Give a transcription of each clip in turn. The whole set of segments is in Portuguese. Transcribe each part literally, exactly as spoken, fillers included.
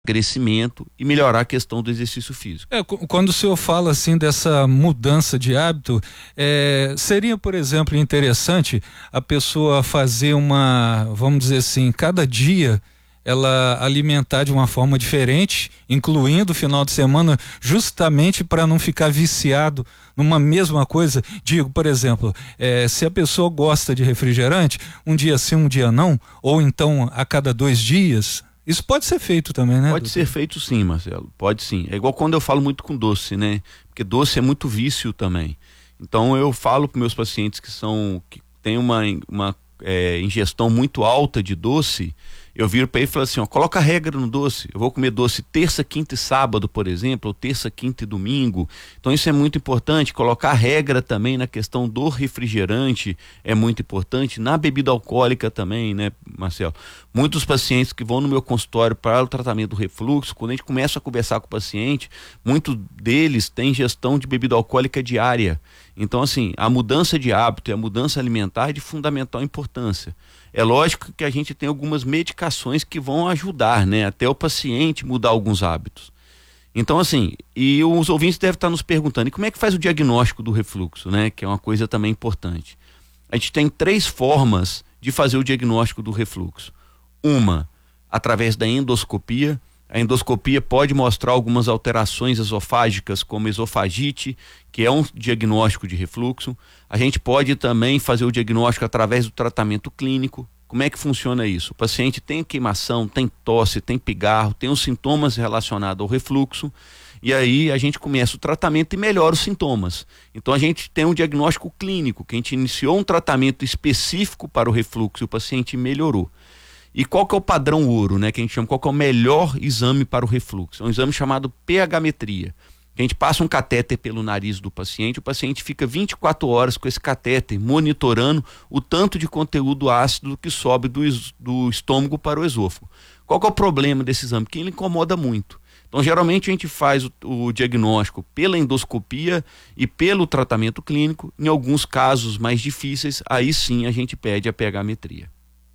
crescimento e melhorar a questão do exercício físico. É, quando o senhor fala assim dessa mudança de hábito, é, seria, por exemplo, interessante a pessoa fazer uma, vamos dizer assim, cada dia ela alimentar de uma forma diferente, incluindo o final de semana, justamente para não ficar viciado numa mesma coisa. Digo, por exemplo, é, se a pessoa gosta de refrigerante, um dia sim, um dia não, ou então a cada dois dias. Isso pode ser feito também, né? Pode doutor? ser feito sim, Marcelo, pode sim. É igual quando eu falo muito com doce, né? Porque doce é muito vício também. Então eu falo para meus pacientes que são, que têm uma, uma é, ingestão muito alta de doce, eu viro para ele e falo assim, ó, coloca regra no doce. Eu vou comer doce terça, quinta e sábado, por exemplo, ou terça, quinta e domingo. Então isso é muito importante. Colocar regra também na questão do refrigerante é muito importante. Na bebida alcoólica também, né, Marcelo? Muitos pacientes que vão no meu consultório para o tratamento do refluxo, quando a gente começa a conversar com o paciente, muitos deles têm ingestão de bebida alcoólica diária. Então, assim, a mudança de hábito e a mudança alimentar é de fundamental importância. É lógico que a gente tem algumas medicações que vão ajudar, né, até o paciente mudar alguns hábitos. Então, assim, e os ouvintes devem estar nos perguntando, e como é que faz o diagnóstico do refluxo, né, que é uma coisa também importante. A gente tem três formas de fazer o diagnóstico do refluxo. Uma, através da endoscopia. A endoscopia pode mostrar algumas alterações esofágicas, como esofagite, que é um diagnóstico de refluxo. A gente pode também fazer o diagnóstico através do tratamento clínico. Como é que funciona isso? O paciente tem queimação, tem tosse, tem pigarro, tem os sintomas relacionados ao refluxo, e aí a gente começa o tratamento e melhora os sintomas. Então a gente tem um diagnóstico clínico, que a gente iniciou um tratamento específico para o refluxo e o paciente melhorou. E qual que é o padrão ouro, né, que a gente chama, qual que é o melhor exame para o refluxo? É um exame chamado pH-metria. A gente passa um catéter pelo nariz do paciente, o paciente fica vinte e quatro horas com esse catéter monitorando o tanto de conteúdo ácido que sobe do, do estômago para o esôfago. Qual que é o problema desse exame? Que ele incomoda muito. Então, geralmente a gente faz o, o diagnóstico pela endoscopia e pelo tratamento clínico. Em alguns casos mais difíceis, aí sim a gente pede a pH-metria.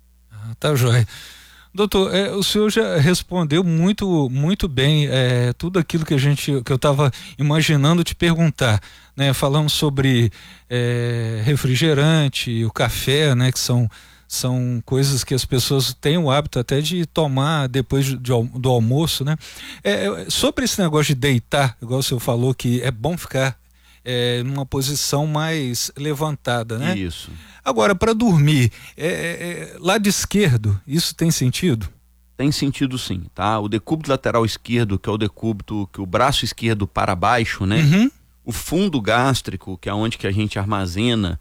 Tá joia. Doutor, é, o senhor já respondeu muito, muito bem é, tudo aquilo que a gente, que eu estava imaginando te perguntar, né? Falamos sobre é, refrigerante, o café, né? Que são, são coisas que as pessoas têm o hábito até de tomar depois de, de, do almoço, né? É, sobre esse negócio de deitar, igual o senhor falou que é bom ficar é, numa posição mais levantada, né? Isso. Agora, para dormir, é, é, lado esquerdo, isso tem sentido? Tem sentido sim, tá? O decúbito lateral esquerdo, que é o decúbito que o braço esquerdo para baixo, né? Uhum. O fundo gástrico, que é onde que a gente armazena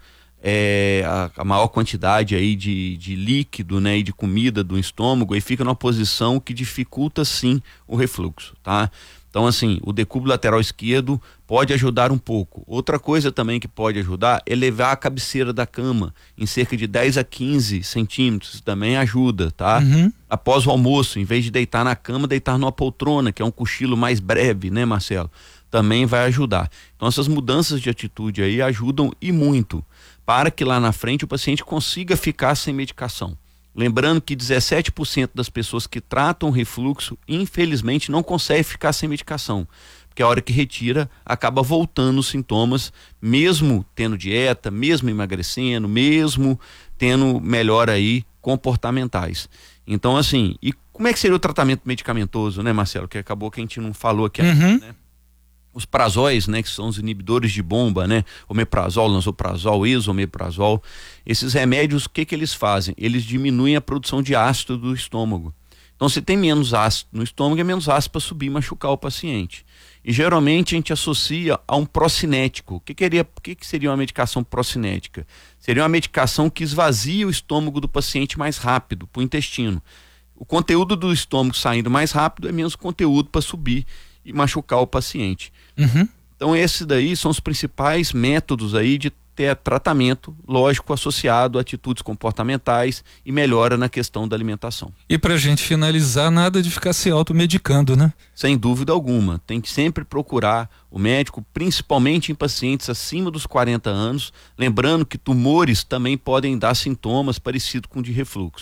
é, a, a maior quantidade aí de, de líquido, né? E de comida do estômago, e fica numa posição que dificulta sim o refluxo, tá? Então, assim, o decúbito lateral esquerdo pode ajudar um pouco. Outra coisa também que pode ajudar é levar a cabeceira da cama em cerca de dez a quinze centímetros. Isso também ajuda, tá? Uhum. Após o almoço, em vez de deitar na cama, deitar numa poltrona, que é um cochilo mais breve, né, Marcelo? Também vai ajudar. Então, essas mudanças de atitude aí ajudam e muito para que lá na frente o paciente consiga ficar sem medicação. Lembrando que dezessete por cento das pessoas que tratam refluxo, infelizmente, não conseguem ficar sem medicação. Porque a hora que retira, acaba voltando os sintomas, mesmo tendo dieta, mesmo emagrecendo, mesmo tendo melhora aí comportamentais. Então, assim, e como é que seria o tratamento medicamentoso, né, Marcelo? Que acabou que a gente não falou aqui, uhum. né? Os prazóis, né, que são os inibidores de bomba, né, omeprazol, lansoprazol, esomeprazol, esses remédios, o que que eles fazem? Eles diminuem a produção de ácido do estômago. Então, se tem menos ácido no estômago, é menos ácido para subir e machucar o paciente. E geralmente a gente associa a um procinético. O que, queria, o que, que seria uma medicação procinética? Seria uma medicação que esvazia o estômago do paciente mais rápido, para o intestino. O conteúdo do estômago saindo mais rápido é menos conteúdo para subir e machucar o paciente. Uhum. Então esses daí são os principais métodos aí de ter tratamento, lógico, associado a atitudes comportamentais e melhora na questão da alimentação. E pra gente finalizar, nada de ficar se automedicando, né? Sem dúvida alguma, tem que sempre procurar o médico, principalmente em pacientes acima dos quarenta anos, lembrando que tumores também podem dar sintomas parecidos com o de refluxo.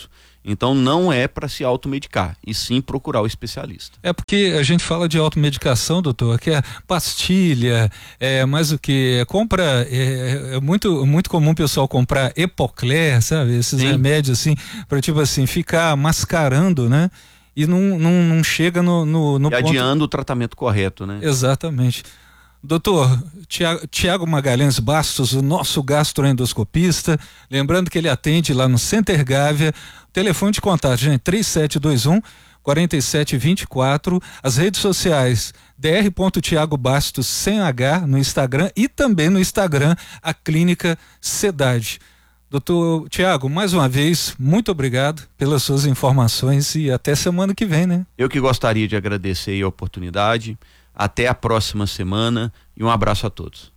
Então não é para se automedicar, e sim procurar o especialista. É porque a gente fala de automedicação, doutor, que é pastilha, é mais o que? É, compra, é, é muito, muito comum o pessoal comprar Epocler, sabe? Esses sim. remédios assim, para tipo assim, ficar mascarando, né? E não, não, não chega no, no, no e ponto... adiando o tratamento correto, né? Exatamente. Doutor Tiago Magalhães Bastos, o nosso gastroendoscopista, lembrando que ele atende lá no Center Gávea, telefone de contato, gente, três sete dois um, quatro sete dois quatro, as redes sociais, dr ponto tiago bastos sem H no Instagram e também no Instagram, a Clínica Cidade. Doutor Tiago, mais uma vez, muito obrigado pelas suas informações e até semana que vem, né? Eu que gostaria de agradecer a oportunidade. Até a próxima semana e um abraço a todos.